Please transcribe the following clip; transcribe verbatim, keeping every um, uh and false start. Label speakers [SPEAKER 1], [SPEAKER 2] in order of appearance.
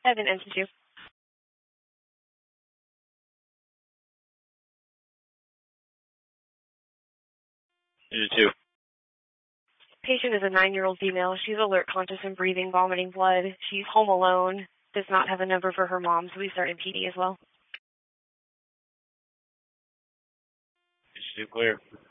[SPEAKER 1] Evan Institute.
[SPEAKER 2] You do too.
[SPEAKER 1] Patient is a nine-year-old female. She's alert, conscious, and breathing, vomiting blood. She's home alone, does not have a number for her mom, so we start in P D as well.
[SPEAKER 2] You do clear.